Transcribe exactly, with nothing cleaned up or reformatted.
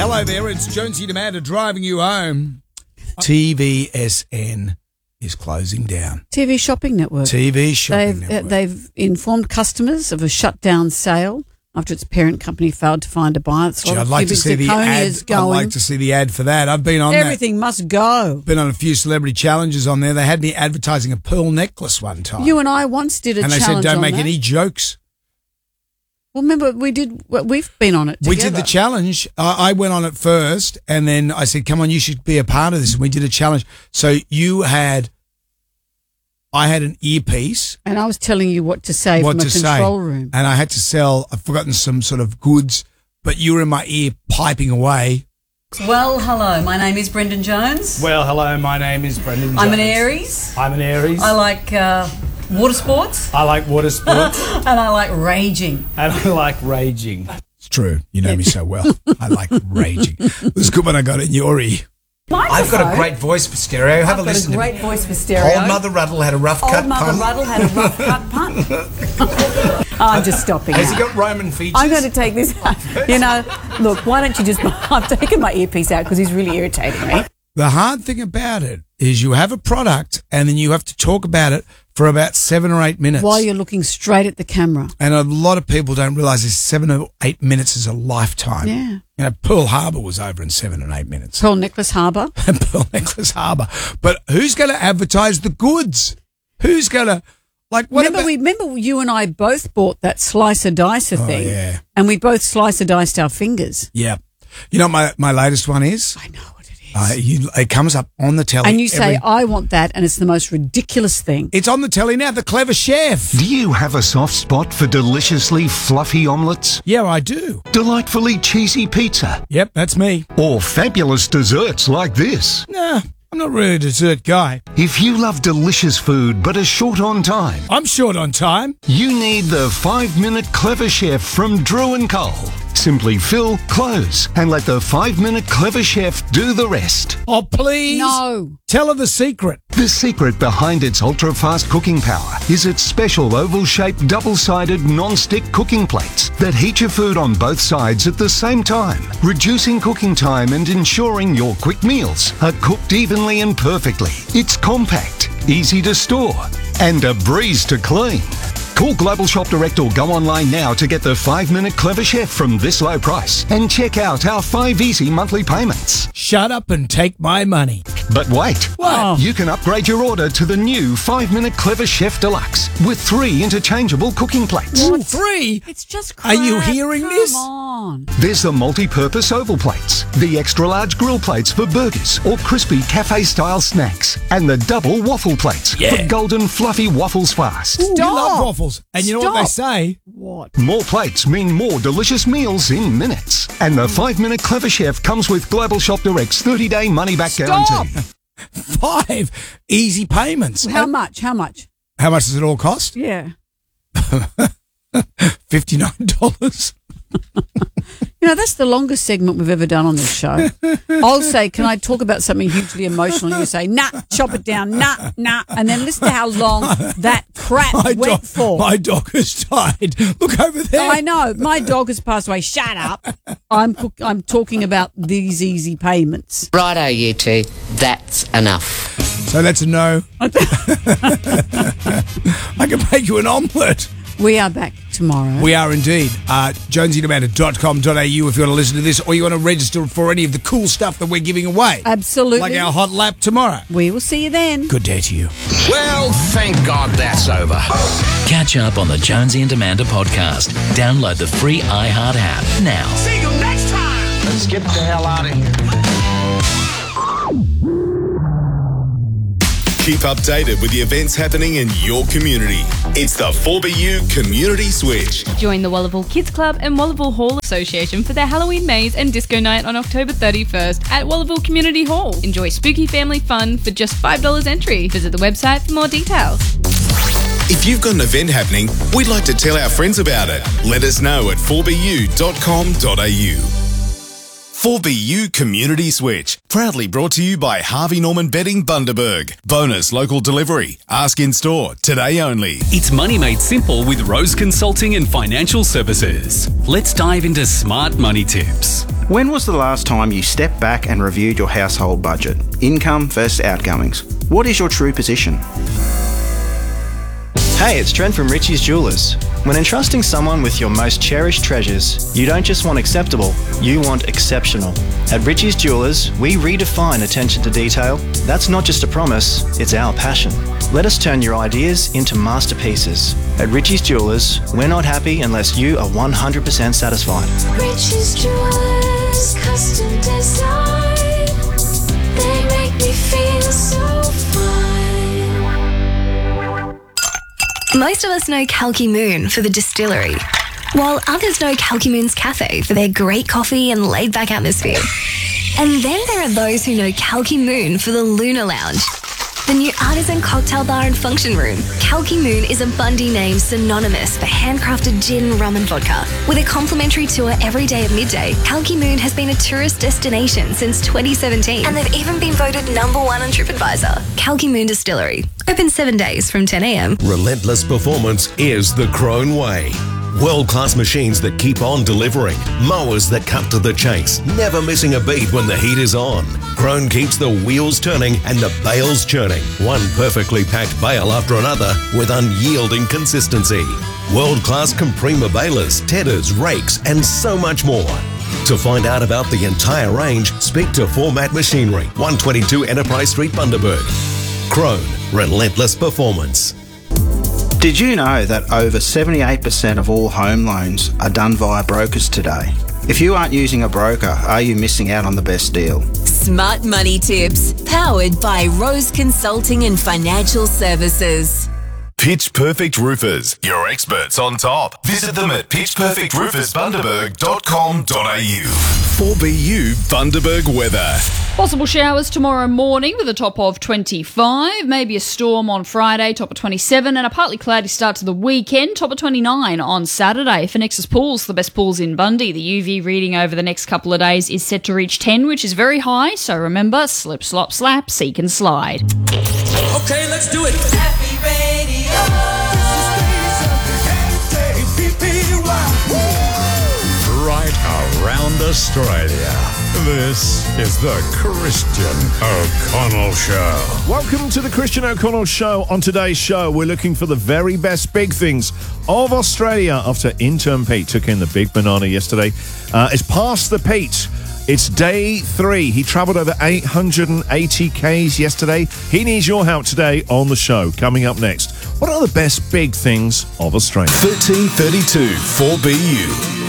Hello there, it's Jonesy Demander driving you home. T V S N is closing down. T V Shopping Network. T V Shopping they've, Network. Uh, they've informed customers of a shutdown sale after its parent company failed to find a buyer. It's Gee, I'd like to see the ad. Going. I'd like to see the ad for that. I've been on Everything that. must go. Been on a few celebrity challenges on there. They had me advertising a pearl necklace one time. You and I once did a and challenge they said, don't on make that. any jokes. Well, remember, we did, well, we've been on it together. We did the challenge. I, I went on it first, and then I said, come on, you should be a part of this. And we did a challenge. So you had, I had an earpiece. And I was telling you what to say what from a to control say. room. And I had to sell, I've forgotten some sort of goods, but you were in my ear piping away. Well, hello, my name is Brendan Jones. Well, hello, my name is Brendan Jones. I'm an Aries. I'm an Aries. I like uh, water sports. I like water sports. And I like raging. And I like raging. It's true. You know me so well. I like raging. It was good when I got in your ear. Microphone. I've got a great voice for stereo. Have I've a got listen a to great me. voice for stereo. Old Mother Ruddle had a rough Old cut Mother pun. Ruddle had a rough cut pun. I'm just stopping Has now. he got Roman features? I'm going to take this out. You know, look, why don't you just... I've taken my earpiece out because he's really irritating me. The hard thing about it is you have a product and then you have to talk about it for about seven or eight minutes. While you're looking straight at the camera. And a lot of people don't realise this seven or eight minutes is a lifetime. Yeah. You know, Pearl Harbor was over in seven and eight minutes. Pearl Necklace Harbour. Pearl Necklace Harbour. But who's going to advertise the goods? Who's going to, like, what remember, about... we, remember you and I both bought that slicer dicer Oh, thing. yeah. And we both slicer diced our fingers. Yeah. You know what my, my latest one is? I know what it is. Uh, you, it comes up on the telly. And you say, every- I want that, and it's the most ridiculous thing. It's on the telly now, The Clever Chef. Do you have a soft spot for deliciously fluffy omelettes? Yeah, I do. Delightfully cheesy pizza? Yep, that's me. Or fabulous desserts like this? Nah, I'm not really a dessert guy. If you love delicious food but are short on time, I'm short on time. you need the five-minute Clever Chef from Drew and Cole. Simply fill, close, and let the five-minute Clever Chef do the rest. Oh, please. No. Tell her the secret. The secret behind its ultra-fast cooking power is its special oval-shaped, double-sided, non-stick cooking plates that heat your food on both sides at the same time, reducing cooking time and ensuring your quick meals are cooked evenly and perfectly. It's compact, easy to store, and a breeze to clean. Call Global Shop Direct or go online now to get the five-minute Clever Chef from this low price and check out our five easy monthly payments. Shut up and take my money. But wait, What? you can upgrade your order to the new five-minute Clever Chef Deluxe with three interchangeable cooking plates. Ooh, three? It's just crap. Are you hearing Come this? on. There's the multi-purpose oval plates, the extra-large grill plates for burgers or crispy cafe-style snacks, and the double waffle plates Yeah. for golden fluffy waffles fast. You Stop. love waffles. And you know what they Stop. say? What? More plates mean more delicious meals in minutes. And the five-minute Clever Chef comes with Global Shop Direct's thirty-day money-back Stop. guarantee. Five easy payments. How much? How much? How much does it all cost? Yeah. fifty-nine dollars. You know, that's the longest segment we've ever done on this show. I'll say, can I talk about something hugely emotional? And you say, nah, chop it down, nah, nah. And then listen to how long that crap My, went dog, for. my dog has died. Look over there. I know. My dog has passed away. Shut up. I'm cook- I'm talking about these easy payments. Righto, you two. That's enough. So that's a no. I can make you an omelette. We are back tomorrow. We are indeed. Uh, jonesy demander dot com dot a u if you want to listen to this or you want to register for any of the cool stuff that we're giving away. Absolutely. Like our hot lap tomorrow. We will see you then. Good day to you. Well, thank God that's over. Catch up on the Jonesy and Amanda podcast. Download the free iHeart app now. See you next time. Let's get the hell out of here. Keep updated with the events happening in your community. It's the four B U Community Switch. Join the Wallaville Kids Club and Wallaville Hall Association for their Halloween maze and disco night on October thirty-first at Wallaville Community Hall. Enjoy spooky family fun for just five dollars entry. Visit the website for more details. If you've got an event happening, we'd like to tell our friends about it. Let us know at four b u dot com dot a u. four B U Community Switch, proudly brought to you by Harvey Norman Bedding Bundaberg. Bonus local delivery. Ask in store, today only. It's money made simple with Rose Consulting and Financial Services. Let's dive into smart money tips. When was the last time you stepped back and reviewed your household budget? Income versus outgoings. What is your true position? Hey, it's Trent from Richie's Jewelers. When entrusting someone with your most cherished treasures, you don't just want acceptable, you want exceptional. At Richie's Jewelers, we redefine attention to detail. That's not just a promise, it's our passion. Let us turn your ideas into masterpieces. At Richie's Jewelers, we're not happy unless you are one hundred percent satisfied. Richie's Jewelers, custom design. They make me feel so fine. Most of us know Kalki Moon for the distillery, while others know Kalki Moon's Cafe for their great coffee and laid-back atmosphere. And then there are those who know Kalki Moon for the Luna Lounge, the new artisan cocktail bar and function room. Kalki Moon is a Bundy name synonymous for handcrafted gin, rum and vodka. With a complimentary tour every day at midday, Kalki Moon has been a tourist destination since twenty seventeen, and they've even been voted number one on TripAdvisor. Kalki Moon Distillery, open seven days from ten a.m. Relentless performance is the Crone way. World-class machines that keep on delivering. Mowers that cut to the chase, never missing a beat when the heat is on. Crone keeps the wheels turning and the bales churning. One perfectly packed bale after another with unyielding consistency. World-class Comprima balers, tedders, rakes and so much more. To find out about the entire range, speak to Format Machinery, one twenty-two Enterprise Street, Bundaberg. Crone, relentless performance. Did you know that over seventy-eight percent of all home loans are done via brokers today? If you aren't using a broker, are you missing out on the best deal? Smart Money Tips, powered by Rose Consulting and Financial Services. Pitch Perfect Roofers, your experts on top. Visit them at pitch perfect roofers bundaberg dot com dot a u. four B U Bundaberg weather. Possible showers tomorrow morning with a top of twenty-five, maybe a storm on Friday, top of twenty-seven, and a partly cloudy start to the weekend, top of twenty-nine on Saturday. For Nexus Pools, the best pools in Bundy, the U V reading over the next couple of days is set to reach ten, which is very high, so remember, slip, slop, slap, seek and slide. Okay, let's do it. Happy Radio. Right around Australia. This is the Christian O'Connell Show. Welcome to the Christian O'Connell Show. On today's show, we're looking for the very best big things of Australia after intern Pete took in the big banana yesterday. Uh, it's past the Pete. It's day three. He travelled over eight hundred eighty kays yesterday. He needs your help today on the show. Coming up next, what are the best big things of Australia? thirteen thirty-two four B U.